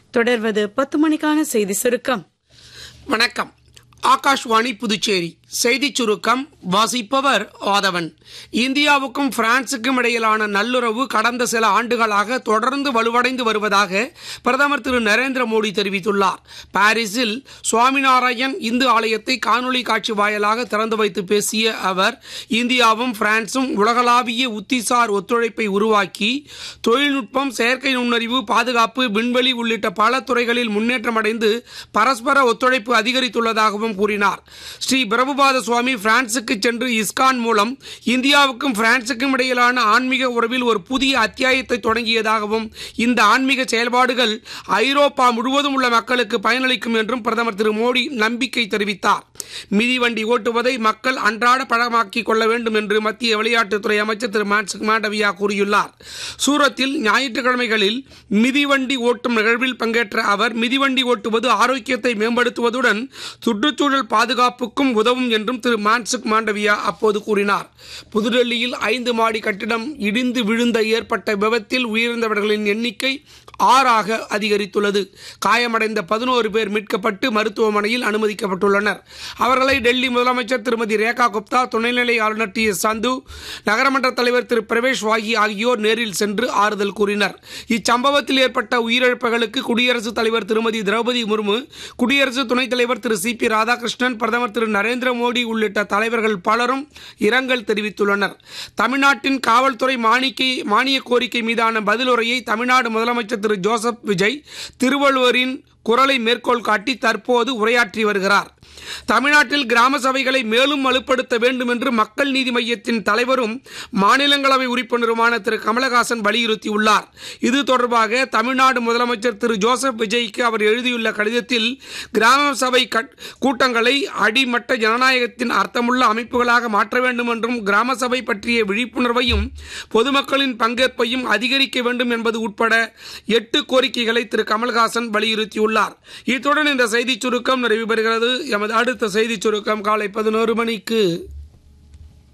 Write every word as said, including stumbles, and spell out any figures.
தொடர்வது பத்து மணிக்கான செய்தி சுருக்கம். வணக்கம். ஆகாஷ்வாணி புதுச்சேரி செய்திச் சுருக்கம் வாசிப்பவர் ஆதவன். இந்தியாவுக்கும் பிரான்சுக்கும் இடையிலான நல்லுறவு கடந்த சில ஆண்டுகளாக தொடர்ந்து வலுவடைந்து வருவதாக பிரதமர் திரு நரேந்திர மோடி தெரிவித்துள்ளார். பாரிஸில் சுவாமிநாராயண் இந்து ஆலயத்தை காணொலி காட்சி வாயிலாக திறந்து வைத்து பேசிய அவர், இந்தியாவும் பிரான்சும் உலகளாவிய உத்திசார் ஒத்துழைப்பை உருவாக்கி தொழில்நுட்பம், செயற்கை நுண்ணறிவு, பாதுகாப்பு, விண்வெளி உள்ளிட்ட பல துறைகளில் முன்னேற்றமடைந்து பரஸ்பர ஒத்துழைப்பு அதிகரித்துள்ளதாகவும் கூறினார். ஸ்ரீ பிரபு சுவாமி பிரான்சுக்கு சென்று இஸ்கான் மூலம் இந்தியாவுக்கும் பிரான்சுக்கும் இடையிலான ஆன்மீக உறவில் ஒரு புதிய அத்தியாயத்தை தொடங்கியதாகவும், இந்த ஆன்மீக செயல்பாடுகள் ஐரோப்பா முழுவதும் உள்ள மக்களுக்கு பயனளிக்கும் என்றும் பிரதமர் திரு மோடி நம்பிக்கை தெரிவித்தார். மிதிவண்டி ஓட்டுவதை மக்கள் அன்றாட பழமாக்கிக் கொள்ள வேண்டும் என்று மத்திய விளையாட்டுத்துறை அமைச்சர் திரு மான்சுக் மாண்டவியா கூறியுள்ளார். சூரத்தில் ஞாயிற்றுக்கிழமைகளில் மிதிவண்டி ஓட்டும் நிகழ்வில் பங்கேற்ற அவர், மிதிவண்டி ஓட்டுவது ஆரோக்கியத்தை மேம்படுத்துவதுடன் சுற்றுச்சூழல் பாதுகாப்புக்கும் உதவும் என்றும் திரு மான்சுக் மாண்டவியா அப்போது கூறினார். புதுடெல்லியில் ஐந்து மாடி கட்டிடம் இடிந்து விழுந்த ஏற்பட்ட விபத்தில் உயிரிழந்தவர்களின் எண்ணிக்கை ஆறாக அதிகரித்துள்ளது. காயமடைந்த பதினோரு பேர் மீட்கப்பட்டு மருத்துவமனையில் அனுமதிக்கப்பட்டுள்ளனர். அவர்களை டெல்லி முதலமைச்சர் திருமதி ரேகா குப்தா, துணைநிலை ஆளுநர் டி எஸ் சந்து, நகரமன்ற தலைவர் திரு பிரவேஷ் வாகி ஆகியோர் நேரில் சென்று ஆறுதல் கூறினர். இச்சம்பவத்தில் ஏற்பட்ட உயிரிழப்புகளுக்கு குடியரசுத் தலைவர் திருமதி திரௌபதி முர்மு, குடியரசு துணைத் தலைவர் திரு சி பி ராதாகிருஷ்ணன், பிரதமர் திரு நரேந்திர மோடி உள்ளிட்ட தலைவர்கள் பலரும் இரங்கல் தெரிவித்துள்ளனர். தமிழ்நாட்டின் காவல்துறை மானிக்கை மானிய கோரிக்கை மீதான பதிலுரையை தமிழ்நாடு முதலமைச்சர் திரு ஜோசப் விஜய் திருவள்ளுவரின் குரலை மேற்கோள் காட்டி தற்போது உரையாற்றி வருகிறார். தமிழ்நாட்டில் கிராம சபைகளை மேலும் வலுப்படுத்த வேண்டும் என்று மக்கள் நீதி மய்யத்தின் தலைவரும் மாநிலங்களவை உறுப்பினருமான திரு கமலஹாசன் வலியுறுத்தியுள்ளார். இது தொடர்பாக தமிழ்நாடு முதலமைச்சர் திரு ஜோசப் விஜய்க்கு அவர் எழுதியுள்ள கடிதத்தில், கிராம சபை கூட்டங்களை அடிமட்ட ஜனநாயகத்தின் அர்த்தமுள்ள அமைப்புகளாக மாற்ற வேண்டும் என்றும், கிராம சபை பற்றிய விழிப்புணர்வையும் பொதுமக்களின் பங்கேற்பையும் அதிகரிக்க வேண்டும் என்பது உட்பட எட்டு கோரிக்கைகளை திரு கமல்ஹாசன் வலியுறுத்தியுள்ளார். இத்துடன் இந்த செய்திச் சுருக்கம் நிறைவு பெறுகிறது. எமது அடுத்த செய்திச் சுருக்கம் காலை பதினோரு மணிக்கு.